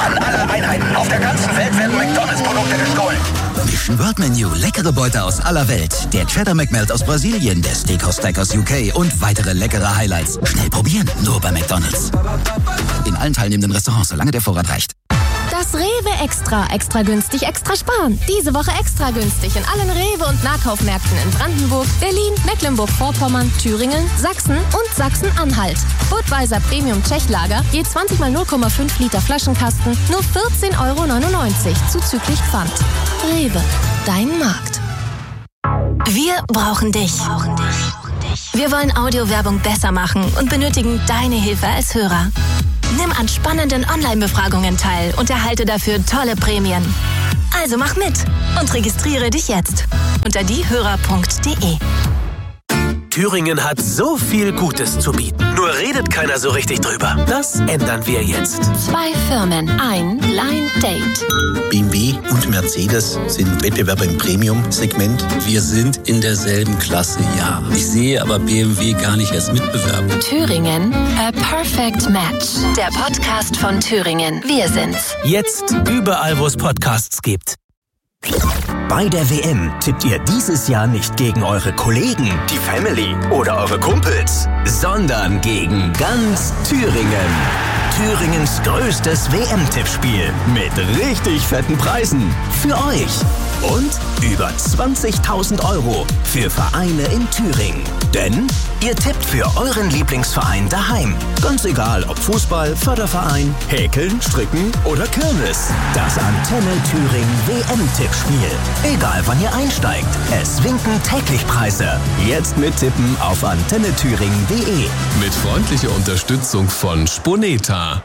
An alle Einheiten auf der ganzen Welt werden McDonalds-Produkte gestohlen. Mission World Menu, leckere Beute aus aller Welt. Der Cheddar McMelt aus Brasilien, der Steakhouse Stack aus UK und weitere leckere Highlights. Schnell probieren, nur bei McDonalds. In allen teilnehmenden Restaurants, solange der Vorrat reicht. Das Rewe Extra. Extra günstig, extra sparen. Diese Woche extra günstig in allen Rewe- und Nahkaufmärkten in Brandenburg, Berlin, Mecklenburg-Vorpommern, Thüringen, Sachsen und Sachsen-Anhalt. Budweiser Premium Tschechlager, je 20 mal 0,5 Liter Flaschenkasten, nur 14,99 € zuzüglich Pfand. Rewe, dein Markt. Wir brauchen dich. Wir wollen Audiowerbung besser machen und benötigen deine Hilfe als Hörer. Nimm an spannenden Online-Befragungen teil und erhalte dafür tolle Prämien. Also mach mit und registriere dich jetzt unter diehörer.de. Thüringen hat so viel Gutes zu bieten. Nur redet keiner so richtig drüber. Das ändern wir jetzt. 2 Firmen, ein Blind Date. BMW und Mercedes sind Wettbewerber im Premium-Segment. Wir sind in derselben Klasse, ja. Ich sehe aber BMW gar nicht als Mitbewerber. Thüringen, a perfect match. Der Podcast von Thüringen. Wir sind's. Jetzt überall, wo es Podcasts gibt. Bei der WM tippt ihr dieses Jahr nicht gegen eure Kollegen, die Family oder eure Kumpels, sondern gegen ganz Thüringen. Thüringens größtes WM-Tippspiel mit richtig fetten Preisen für euch. Und über 20.000 € für Vereine in Thüringen. Denn ihr tippt für euren Lieblingsverein daheim. Ganz egal, ob Fußball, Förderverein, Häkeln, Stricken oder Kirmes. Das Antenne Thüringen WM-Tippspiel. Egal wann ihr einsteigt, es winken täglich Preise. Jetzt mittippen auf antennethüringen.de. Mit freundlicher Unterstützung von Spuneta.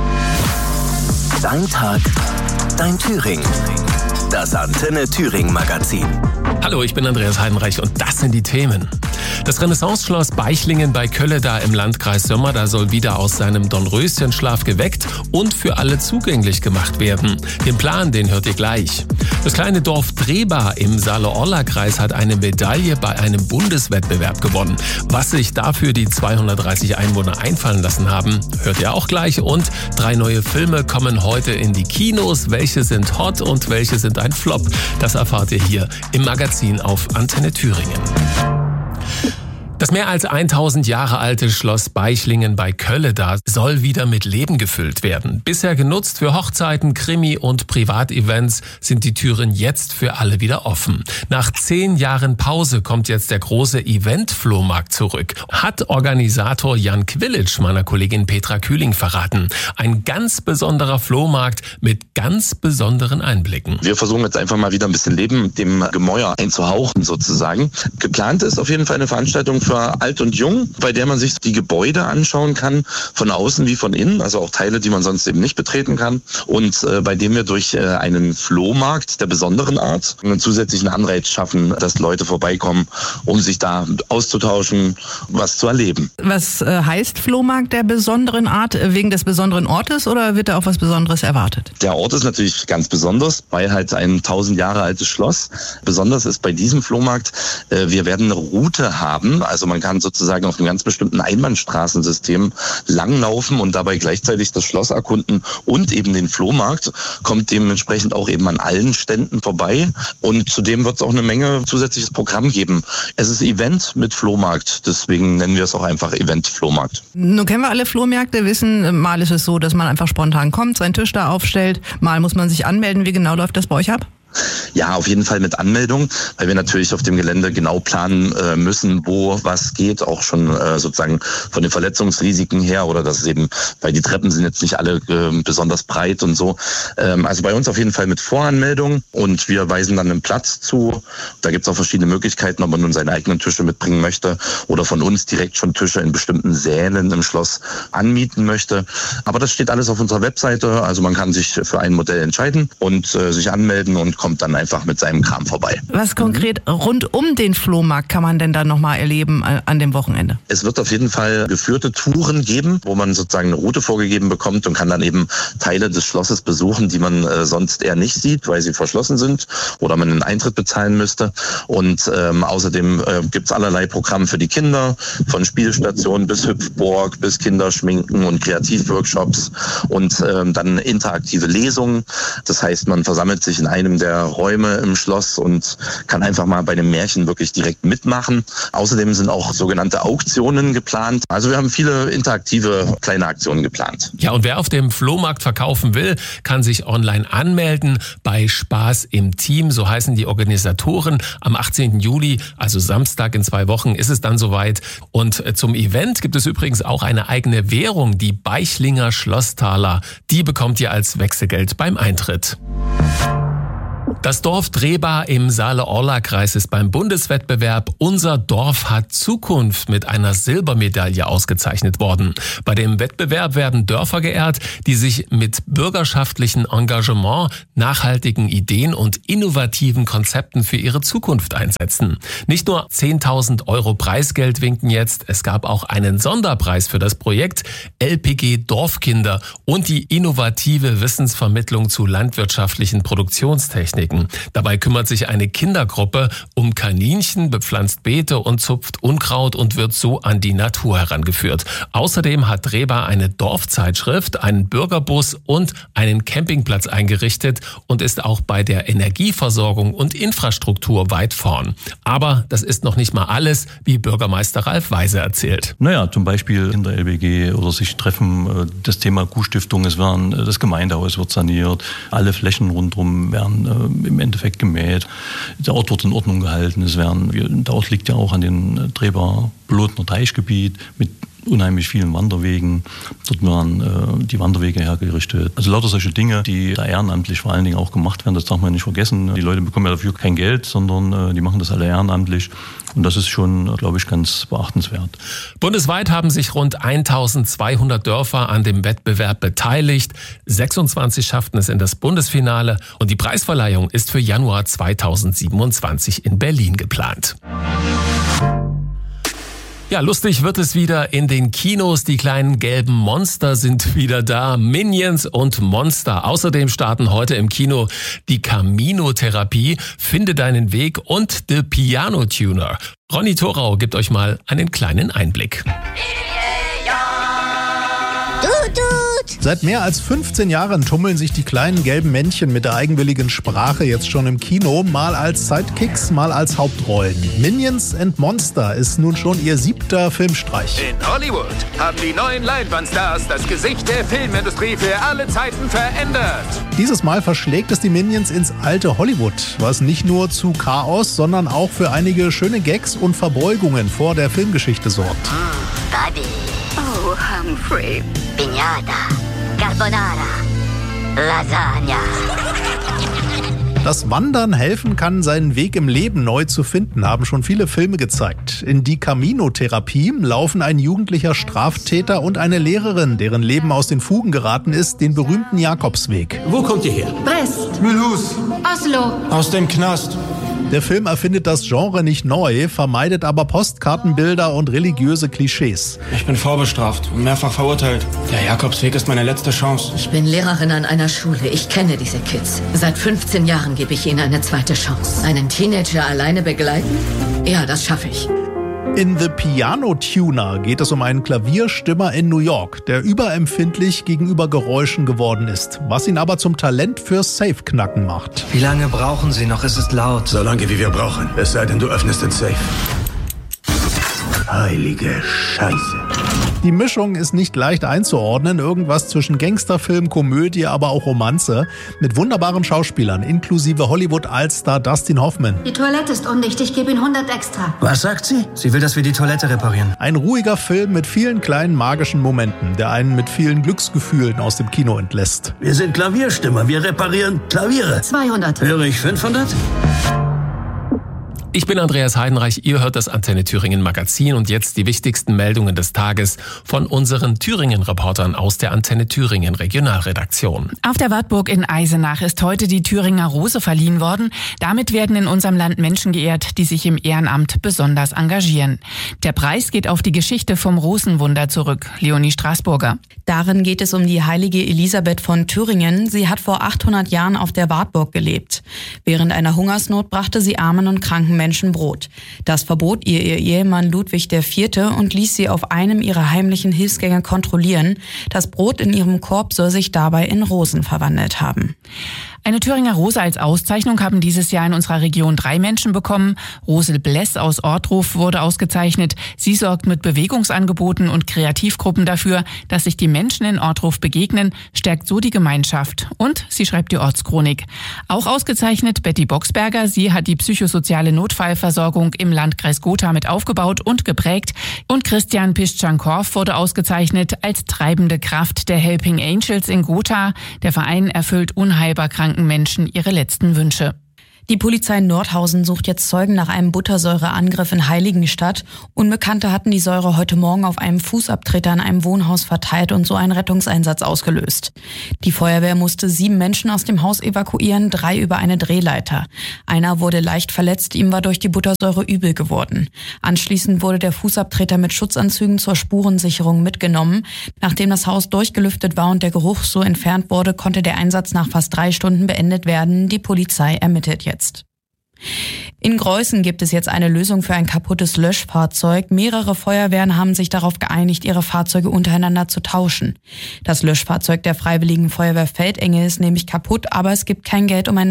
Dein Tag, dein Thüringen. Das Antenne Thüringen Magazin. Hallo, ich bin Andreas Heidenreich und das sind die Themen. Das Renaissance-Schloss Beichlingen bei Kölleda im Landkreis Sömmerda soll wieder aus seinem Dornröschenschlaf geweckt und für alle zugänglich gemacht werden. Den Plan, den hört ihr gleich. Das kleine Dorf Drehba im Saale-Orla-Kreis hat eine Medaille bei einem Bundeswettbewerb gewonnen. Was sich dafür die 230 Einwohner einfallen lassen haben, hört ihr auch gleich. Und 3 neue Filme kommen heute in die Kinos. Welche sind hot und welche sind ein Flop? Das erfahrt ihr hier im Magazin auf Antenne Thüringen. Das mehr als 1000 Jahre alte Schloss Beichlingen bei Kölleda soll wieder mit Leben gefüllt werden. Bisher genutzt für Hochzeiten, Krimi- und Privatevents sind die Türen jetzt für alle wieder offen. Nach 10 Jahren Pause kommt jetzt der große Event-Flohmarkt zurück. Hat Organisator Jan Quillitsch meiner Kollegin Petra Kühling verraten. Ein ganz besonderer Flohmarkt mit ganz besonderen Einblicken. Wir versuchen jetzt einfach mal wieder ein bisschen Leben dem Gemäuer einzuhauchen sozusagen. Geplant ist auf jeden Fall eine Veranstaltung für alt und jung, bei der man sich die Gebäude anschauen kann, von außen wie von innen, also auch Teile, die man sonst eben nicht betreten kann. Und bei dem wir durch einen Flohmarkt der besonderen Art einen zusätzlichen Anreiz schaffen, dass Leute vorbeikommen, um sich da auszutauschen, was zu erleben. Was heißt Flohmarkt der besonderen Art? Wegen des besonderen Ortes oder wird da auch was Besonderes erwartet? Der Ort ist natürlich ganz besonders, weil halt ein 1000 Jahre altes Schloss. Besonders ist bei diesem Flohmarkt, wir werden eine Route haben, also man kann sozusagen auf einem ganz bestimmten Einbahnstraßensystem langlaufen und dabei gleichzeitig das Schloss erkunden und eben den Flohmarkt, kommt dementsprechend auch eben an allen Ständen vorbei und zudem wird es auch eine Menge zusätzliches Programm geben. Es ist Event mit Flohmarkt, deswegen nennen wir es auch einfach Event-Flohmarkt. Nun kennen wir alle Flohmärkte, wissen, mal ist es so, dass man einfach spontan kommt, seinen Tisch da aufstellt, mal muss man sich anmelden. Wie genau läuft das bei euch ab? Ja, auf jeden Fall mit Anmeldung, weil wir natürlich auf dem Gelände genau planen müssen, wo was geht, auch schon sozusagen von den Verletzungsrisiken her oder dass es eben, weil die Treppen sind jetzt nicht alle besonders breit und so. Also bei uns auf jeden Fall mit Voranmeldung und wir weisen dann einen Platz zu. Da gibt's auch verschiedene Möglichkeiten, ob man nun seine eigenen Tische mitbringen möchte oder von uns direkt schon Tische in bestimmten Sälen im Schloss anmieten möchte. Aber das steht alles auf unserer Webseite, also man kann sich für ein Modell entscheiden und sich anmelden und kommt dann einfach mit seinem Kram vorbei. Was konkret rund um den Flohmarkt kann man denn dann nochmal erleben an dem Wochenende? Es wird auf jeden Fall geführte Touren geben, wo man sozusagen eine Route vorgegeben bekommt und kann dann eben Teile des Schlosses besuchen, die man sonst eher nicht sieht, weil sie verschlossen sind oder man einen Eintritt bezahlen müsste. Und außerdem gibt's allerlei Programme für die Kinder, von Spielstationen bis Hüpfburg, bis Kinderschminken und Kreativworkshops und dann interaktive Lesungen. Das heißt, man versammelt sich in einem der Räume im Schloss und kann einfach mal bei dem Märchen wirklich direkt mitmachen. Außerdem sind auch sogenannte Auktionen geplant. Also wir haben viele interaktive kleine Aktionen geplant. Ja, und wer auf dem Flohmarkt verkaufen will, kann sich online anmelden bei Spaß im Team, so heißen die Organisatoren. Am 18. Juli, also Samstag in 2 Wochen, ist es dann soweit. Und zum Event gibt es übrigens auch eine eigene Währung, die Beichlinger Schlosstaler. Die bekommt ihr als Wechselgeld beim Eintritt. Das Dorf Drehba im Saale-Orla-Kreis ist beim Bundeswettbewerb Unser Dorf hat Zukunft mit einer Silbermedaille ausgezeichnet worden. Bei dem Wettbewerb werden Dörfer geehrt, die sich mit bürgerschaftlichem Engagement, nachhaltigen Ideen und innovativen Konzepten für ihre Zukunft einsetzen. Nicht nur 10.000 € Preisgeld winken jetzt, es gab auch einen Sonderpreis für das Projekt LPG Dorfkinder und die innovative Wissensvermittlung zu landwirtschaftlichen Produktionstechniken. Dabei kümmert sich eine Kindergruppe um Kaninchen, bepflanzt Beete und zupft Unkraut und wird so an die Natur herangeführt. Außerdem hat Drehba eine Dorfzeitschrift, einen Bürgerbus und einen Campingplatz eingerichtet und ist auch bei der Energieversorgung und Infrastruktur weit vorn. Aber das ist noch nicht mal alles, wie Bürgermeister Ralf Weise erzählt. Naja, zum Beispiel in der LBG oder sich treffen, das Thema Kuhstiftung, das Gemeindehaus wird saniert, alle Flächen rundherum werden im Endeffekt gemäht. Der Ort wird in Ordnung gehalten. Der Ort liegt ja auch an den Drehba-Bolotner Teichgebiet mit unheimlich vielen Wanderwegen. Dort werden die Wanderwege hergerichtet. Also lauter solche Dinge, die da ehrenamtlich vor allen Dingen auch gemacht werden, das darf man nicht vergessen. Die Leute bekommen ja dafür kein Geld, sondern die machen das alle ehrenamtlich. Und das ist schon, glaube ich, ganz beachtenswert. Bundesweit haben sich rund 1.200 Dörfer an dem Wettbewerb beteiligt. 26 schafften es in das Bundesfinale und die Preisverleihung ist für Januar 2027 in Berlin geplant. Ja, lustig wird es wieder in den Kinos. Die kleinen gelben Monster sind wieder da. Minions und Monster. Außerdem starten heute im Kino die Camino-Therapie, Finde deinen Weg und The Piano Tuner. Ronny Thorau gibt euch mal einen kleinen Einblick. Seit mehr als 15 Jahren tummeln sich die kleinen gelben Männchen mit der eigenwilligen Sprache jetzt schon im Kino, mal als Sidekicks, mal als Hauptrollen. Minions and Monster ist nun schon ihr 7. Filmstreich. In Hollywood haben die neuen Leinwandstars das Gesicht der Filmindustrie für alle Zeiten verändert. Dieses Mal verschlägt es die Minions ins alte Hollywood, was nicht nur zu Chaos, sondern auch für einige schöne Gags und Verbeugungen vor der Filmgeschichte sorgt. Buddy. Oh, Humphrey. Piñata. Carbonara. Lasagna. Dass Wandern helfen kann, seinen Weg im Leben neu zu finden, haben schon viele Filme gezeigt. In die Camino-Therapie laufen ein jugendlicher Straftäter und eine Lehrerin, deren Leben aus den Fugen geraten ist, den berühmten Jakobsweg. Wo kommt ihr her? Brest. Mulhouse. Oslo. Aus dem Knast. Der Film erfindet das Genre nicht neu, vermeidet aber Postkartenbilder und religiöse Klischees. Ich bin vorbestraft und mehrfach verurteilt. Der Jakobsweg ist meine letzte Chance. Ich bin Lehrerin an einer Schule. Ich kenne diese Kids. Seit 15 Jahren gebe ich ihnen eine zweite Chance. Einen Teenager alleine begleiten? Ja, das schaffe ich. In The Piano Tuner geht es um einen Klavierstimmer in New York, der überempfindlich gegenüber Geräuschen geworden ist, was ihn aber zum Talent fürs Safe-Knacken macht. Wie lange brauchen Sie noch? Es ist laut. So lange wie wir brauchen, es sei denn, du öffnest den Safe. Heilige Scheiße. Die Mischung ist nicht leicht einzuordnen, irgendwas zwischen Gangsterfilm, Komödie, aber auch Romanze, mit wunderbaren Schauspielern, inklusive Hollywood-Allstar Dustin Hoffman. Die Toilette ist undicht, ich gebe Ihnen 100 extra. Was sagt sie? Sie will, dass wir die Toilette reparieren. Ein ruhiger Film mit vielen kleinen magischen Momenten, der einen mit vielen Glücksgefühlen aus dem Kino entlässt. Wir sind Klavierstimmer, wir reparieren Klaviere. 200. Höre ich 500? Ich bin Andreas Heidenreich, ihr hört das Antenne Thüringen Magazin und jetzt die wichtigsten Meldungen des Tages von unseren Thüringen-Reportern aus der Antenne Thüringen Regionalredaktion. Auf der Wartburg in Eisenach ist heute die Thüringer Rose verliehen worden. Damit werden in unserem Land Menschen geehrt, die sich im Ehrenamt besonders engagieren. Der Preis geht auf die Geschichte vom Rosenwunder zurück. Leonie Straßburger. Darin geht es um die heilige Elisabeth von Thüringen. Sie hat vor 800 Jahren auf der Wartburg gelebt. Während einer Hungersnot brachte sie armen und kranken Menschen Brot. Das verbot ihr Ehemann Ludwig IV. Und ließ sie auf einem ihrer heimlichen Hilfsgänge kontrollieren. Das Brot in ihrem Korb soll sich dabei in Rosen verwandelt haben. Eine Thüringer Rose als Auszeichnung haben dieses Jahr in unserer Region 3 Menschen bekommen. Rosel Bless aus Ortruf wurde ausgezeichnet. Sie sorgt mit Bewegungsangeboten und Kreativgruppen dafür, dass sich die Menschen in Ortruf begegnen, stärkt so die Gemeinschaft. Und sie schreibt die Ortschronik. Auch ausgezeichnet Betty Boxberger. Sie hat die psychosoziale Notfallversorgung im Landkreis Gotha mit aufgebaut und geprägt. Und Christian Piszczankow wurde ausgezeichnet als treibende Kraft der Helping Angels in Gotha. Der Verein erfüllt unheilbar kranken Menschen ihre letzten Wünsche. Die Polizei in Nordhausen sucht jetzt Zeugen nach einem Buttersäureangriff in Heiligenstadt. Unbekannte hatten die Säure heute Morgen auf einem Fußabtreter in einem Wohnhaus verteilt und so einen Rettungseinsatz ausgelöst. Die Feuerwehr musste 7 Menschen aus dem Haus evakuieren, 3 über eine Drehleiter. Einer wurde leicht verletzt, ihm war durch die Buttersäure übel geworden. Anschließend wurde der Fußabtreter mit Schutzanzügen zur Spurensicherung mitgenommen. Nachdem das Haus durchgelüftet war und der Geruch so entfernt wurde, konnte der Einsatz nach fast 3 Stunden beendet werden. Die Polizei ermittelt jetzt. In Greußen gibt es jetzt eine Lösung für ein kaputtes Löschfahrzeug. Mehrere Feuerwehren haben sich darauf geeinigt, ihre Fahrzeuge untereinander zu tauschen. Das Löschfahrzeug der Freiwilligen Feuerwehr Feldenge ist nämlich kaputt, aber es gibt kein Geld, um ein